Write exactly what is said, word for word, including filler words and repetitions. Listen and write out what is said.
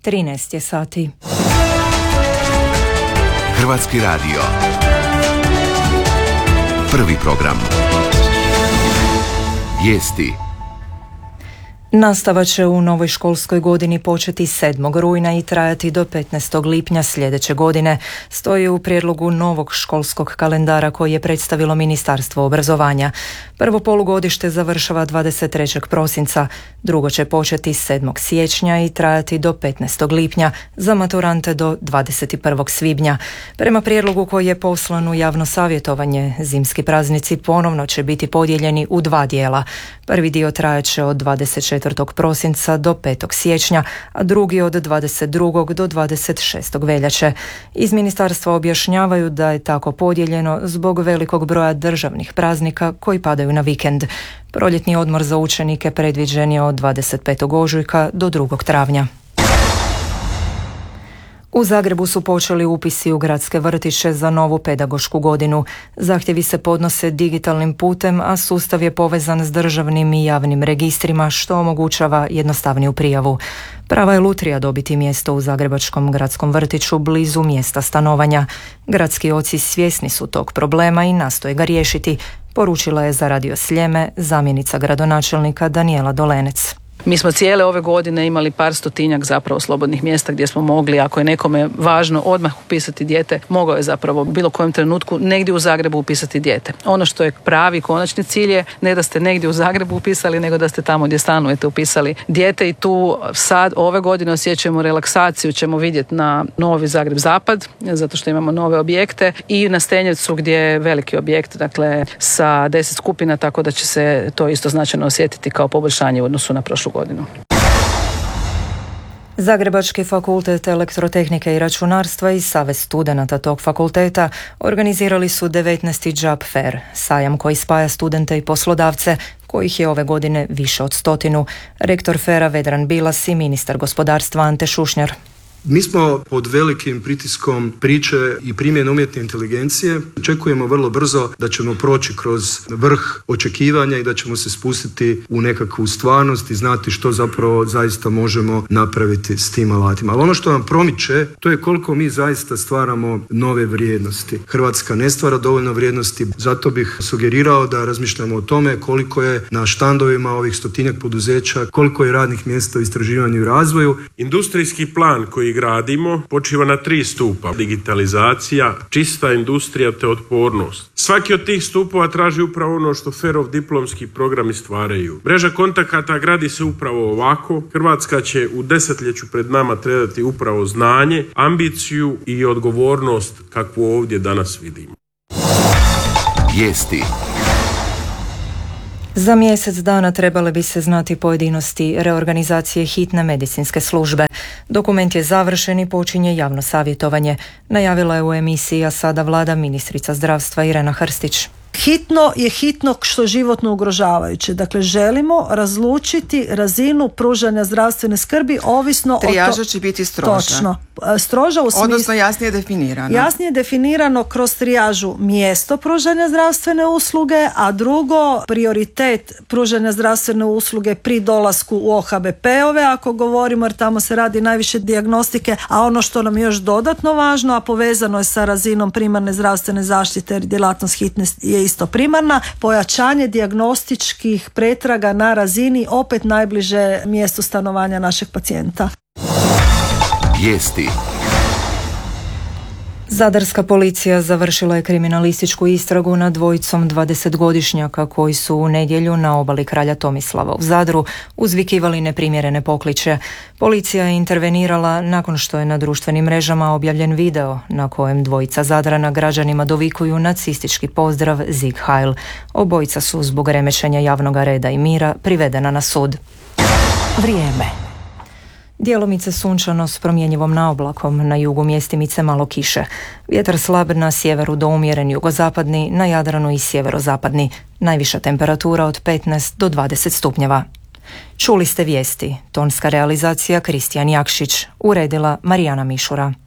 trinaest je sati. Hrvatski radio. Prvi program. Vijesti. Nastava će u novoj školskoj godini početi sedmog rujna i trajati do petnaestog lipnja sljedeće godine. Stoji u prijedlogu novog školskog kalendara koji je predstavilo Ministarstvo obrazovanja. Prvo polugodište završava dvadeset trećeg prosinca, drugo će početi sedmog siječnja i trajati do petnaestog lipnja, za maturante do dvadeset prvog svibnja. Prema prijedlogu koji je poslan u javno savjetovanje, zimski praznici ponovno će biti podijeljeni u dva dijela. Prvi dio trajaće od dvadeset četvrtog prosinca do petog siječnja, a drugi od dvadeset drugog do dvadeset šestog veljače. Iz ministarstva objašnjavaju da je tako podijeljeno zbog velikog broja državnih praznika koji padaju na vikend. Proljetni odmor za učenike predviđen je od dvadeset petog ožujka do drugog travnja. U Zagrebu su počeli upisi u gradske vrtiće za novu pedagošku godinu. Zahtjevi se podnose digitalnim putem, a sustav je povezan s državnim i javnim registrima, što omogućava jednostavniju prijavu. Prava je lutrija dobiti mjesto u zagrebačkom gradskom vrtiću blizu mjesta stanovanja. Gradski oci svjesni su tog problema i nastoje ga riješiti, poručila je za Radio Sljeme zamjenica gradonačelnika Danijela Dolenec. Mi smo cijele ove godine imali par stotinjak zapravo slobodnih mjesta gdje smo mogli, ako je nekome važno odmah upisati dijete, mogao je zapravo u bilo kojem trenutku negdje u Zagrebu upisati dijete. Ono što je pravi konačni cilj je ne da ste negdje u Zagrebu upisali, nego da ste tamo gdje stanujete upisali dijete, i tu sad ove godine osjećamo relaksaciju, ćemo vidjeti na Novi Zagreb Zapad, zato što imamo nove objekte, i na Stenjevcu gdje je veliki objekt, dakle sa deset skupina, tako da će se to isto značajno osjetiti kao poboljšanje u odnosu na prošlu godinu. Zagrebački fakultet elektrotehnike i računarstva i Savez studenata tog fakulteta organizirali su devetnaesti Job Fair, sajam koji spaja studente i poslodavce, kojih je ove godine više od stotinu. Rektor Fera Vedran Bilas i ministar gospodarstva Ante Šušnjar. Mi smo pod velikim pritiskom priče i primjene umjetne inteligencije. Očekujemo vrlo brzo da ćemo proći kroz vrh očekivanja i da ćemo se spustiti u nekakvu stvarnost i znati što zapravo zaista možemo napraviti s tim alatima. Ali ono što nam promiče, to je koliko mi zaista stvaramo nove vrijednosti. Hrvatska ne stvara dovoljno vrijednosti, zato bih sugerirao da razmišljamo o tome koliko je na štandovima ovih stotinjak poduzeća, koliko je radnih mjesta u istraživanju i razvoju. Industrijski plan koji gradimo počiva na tri stupa: digitalizacija, čista industrija te otpornost. Svaki od tih stupova traži upravo ono što Ferov diplomski programi stvaraju. Mreža kontakata gradi se upravo ovako. Hrvatska će u desetljeću pred nama trebati upravo znanje, ambiciju i odgovornost kakvu ovdje danas vidimo. Vijesti. Za mjesec dana trebale bi se znati pojedinosti reorganizacije hitne medicinske službe. Dokument je završen i počinje javno savjetovanje. Najavila je u emisiji A sada vlada ministrica zdravstva Irena Hrstić. Hitno je hitno što je životno ugrožavajuće. Dakle, želimo razlučiti razinu pružanja zdravstvene skrbi ovisno o... Trijaža će biti stroža. Točno. Stroža u smislu... Odnosno jasnije definirano. Jasnije definirano kroz trijažu mjesto pružanja zdravstvene usluge, a drugo prioritet pružanja zdravstvene usluge pri dolasku u O H B P-ove, ako govorimo, jer tamo se radi najviše dijagnostike, a ono što nam je još dodatno važno, a povezano je sa razinom primarne zdravstvene zaštite, jer djelatnost hitne je isto primarna, pojačanje dijagnostičkih pretraga na razini opet najbliže mjestu stanovanja našeg pacijenta. Vijesti. Zadarska policija završila je kriminalističku istragu nad dvojicom dvadesetgodišnjaka koji su u nedjelju na obali Kralja Tomislava u Zadru uzvikivali neprimjerene pokliče. Policija je intervenirala nakon što je na društvenim mrežama objavljen video na kojem dvojica Zadrana građanima dovikuju nacistički pozdrav Sieg Heil. Obojica su zbog remećenja javnog reda i mira privedena na sud. Vrijeme. Djelomice sunčano s promjenjivom naoblakom, na jugu mjestimice malo kiše. Vjetar slab na sjeveru do umjeren jugozapadni, na Jadranu i sjeverozapadni. Najviša temperatura od petnaest do dvadeset stupnjeva. Čuli ste vijesti. Tonska realizacija Kristijan Jakšić. Uredila Marijana Mišura.